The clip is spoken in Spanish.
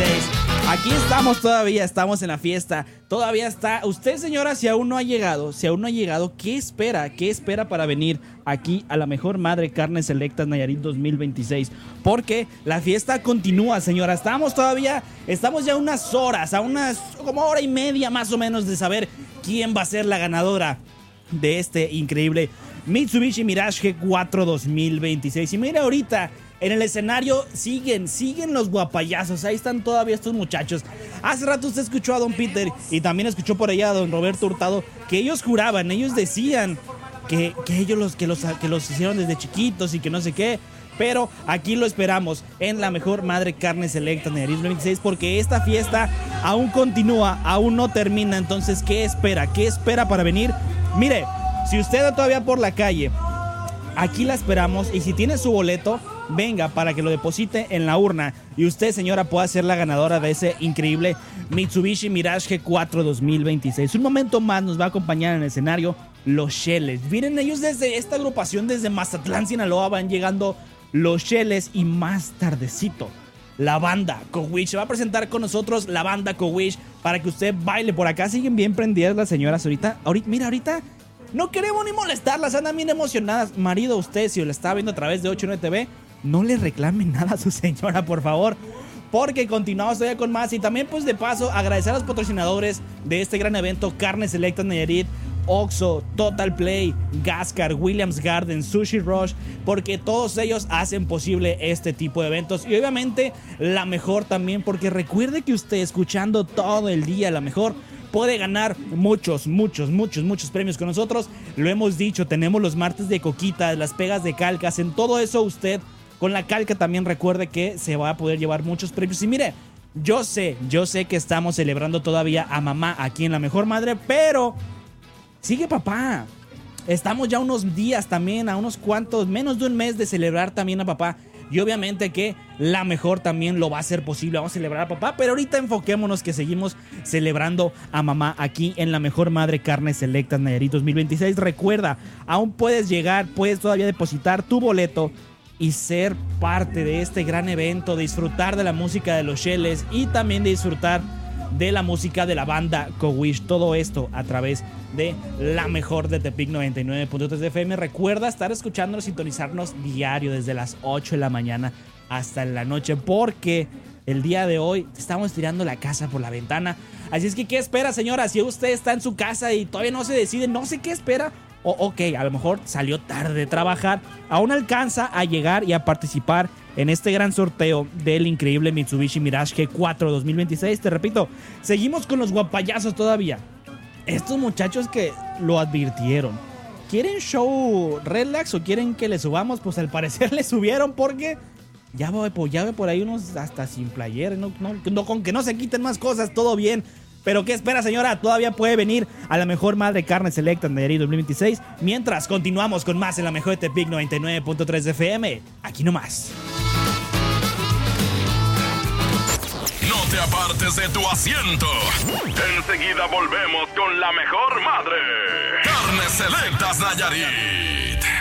2026. Aquí estamos todavía, estamos en la fiesta. Todavía está. Usted, señora, si aún no ha llegado, ¿qué espera? ¿Qué espera para venir aquí a la mejor madre Carnes Selectas Nayarit 2026? Porque la fiesta continúa, señora. Estamos ya unas horas, como hora y media más o menos de saber quién va a ser la ganadora de este increíble Mitsubishi Mirage G4 2026. Y mira, ahorita en el escenario siguen los guapayazos. Ahí están todavía estos muchachos. Hace rato usted escuchó a Don Peter y también escuchó por allá a Don Roberto Hurtado, que ellos juraban, ellos decían que ellos los hicieron desde chiquitos y que no sé qué. Pero aquí lo esperamos en la mejor madre Carnes Selectas Nayarit 2026, porque esta fiesta aún continúa, aún no termina. Entonces, ¿qué espera? ¿Qué espera para venir? Mire, si usted anda todavía por la calle, aquí la esperamos. Y si tiene su boleto, venga para que lo deposite en la urna y usted, señora, pueda ser la ganadora de ese increíble Mitsubishi Mirage G4 2026. Un momento más nos va a acompañar en el escenario Los Shells. Miren, ellos desde esta agrupación, desde Mazatlán, Sinaloa, van llegando Los Shells, y más tardecito la banda Cowish se va a presentar con nosotros, la banda Cowish, para que usted baile por acá. Siguen bien prendidas las señoras ahorita. Mira, ahorita no queremos ni molestarlas, andan bien emocionadas. Marido, usted, si lo está viendo a través de 89 TV, no le reclame nada a su señora, por favor, porque continuamos todavía con más. Y también, pues, de paso, agradecer a los patrocinadores de este gran evento: Carnes Selectas Nayarit, Oxxo, Total Play, Gascar, Williams Garden, Sushi Rush, porque todos ellos hacen posible este tipo de eventos. Y obviamente La Mejor también, porque recuerde que usted, escuchando todo el día La Mejor, puede ganar muchos premios con nosotros. Lo hemos dicho, tenemos los martes de coquitas, las pegas de calcas. En todo eso usted, con la calca, también recuerde que se va a poder llevar muchos premios. Y mire, yo sé que estamos celebrando todavía a mamá aquí en La Mejor Madre, pero sigue papá. Estamos ya unos días también, a unos cuantos, menos de un mes de celebrar también a papá. Y obviamente que La Mejor también lo va a hacer posible. Vamos a celebrar a papá, pero ahorita enfoquémonos que seguimos celebrando a mamá aquí en La Mejor Madre Carnes Selectas Nayarit 2026. Recuerda, aún puedes llegar, puedes todavía depositar tu boleto y ser parte de este gran evento, disfrutar de la música de Los Shells y también de disfrutar de la música de la banda Cowish. Todo esto a través de La Mejor de Tepic 99.3 de FM. Recuerda estar escuchándonos, sintonizarnos diario desde las 8 de la mañana hasta la noche, porque el día de hoy estamos tirando la casa por la ventana. Así es que, ¿qué espera, señora? Si usted está en su casa y todavía no se decide, no sé qué espera, ok, a lo mejor salió tarde de trabajar, aún alcanza a llegar y a participar en este gran sorteo del increíble Mitsubishi Mirage G4 2026. Te repito, seguimos con los guapayazos todavía. Estos muchachos que lo advirtieron, ¿quieren show relax o quieren que le subamos? Pues al parecer le subieron, porque ya voy por ahí unos hasta sin playera. No, con que no se quiten más cosas, todo bien. Pero ¿qué espera, señora? Todavía puede venir a La Mejor Madre Carnes Selectas Nayarit 2026. Mientras continuamos con más en La Mejor de Tepic 99.3 FM. Aquí nomás. No te apartes de tu asiento. Enseguida volvemos con La Mejor Madre Carnes Selectas Nayarit.